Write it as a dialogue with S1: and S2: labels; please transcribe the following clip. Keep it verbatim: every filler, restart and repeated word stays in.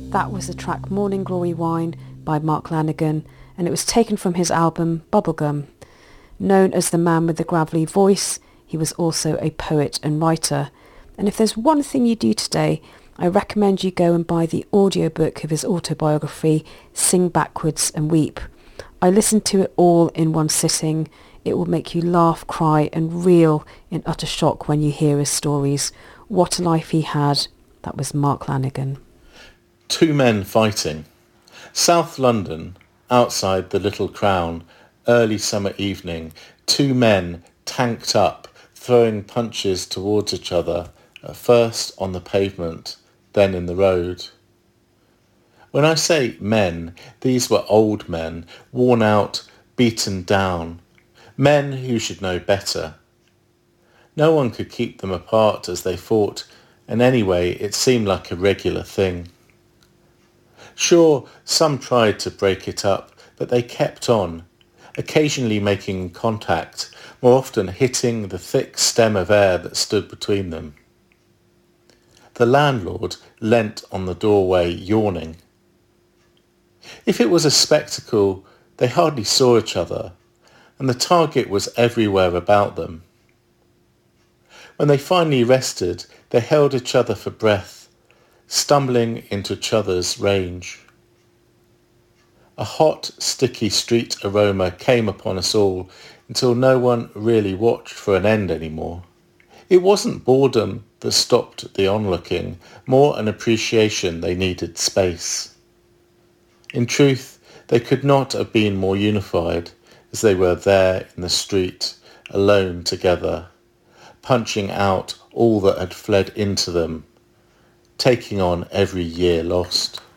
S1: That was the track Morning Glory Wine by Mark Lanegan, and it was taken from his album Bubblegum. Known as the man with the gravelly voice, he was also a poet and writer. And if there's one thing you do today, I recommend you go and buy the audiobook of his autobiography, Sing Backwards and Weep. I listened to it all in one sitting. It will make you laugh, cry and reel in utter shock when you hear his stories. What a life he had. That was Mark Lanegan.
S2: Two men fighting. South London, outside the Little Crown, early summer evening, two men tanked up, throwing punches towards each other, at first on the pavement, then in the road. When I say men, these were old men, worn out, beaten down, men who should know better. No one could keep them apart as they fought, and anyway it seemed like a regular thing. Sure, some tried to break it up, but they kept on, occasionally making contact, more often hitting the thick stem of air that stood between them. The landlord leant on the doorway, yawning. If it was a spectacle, they hardly saw each other, and the target was everywhere about them. When they finally rested, they held each other for breath, stumbling into each other's range. A hot, sticky street aroma came upon us all until no one really watched for an end anymore. It wasn't boredom that stopped the onlooking, more an appreciation they needed space. In truth, they could not have been more unified as they were there in the street, alone together, punching out all that had fled into them, taking on every year lost.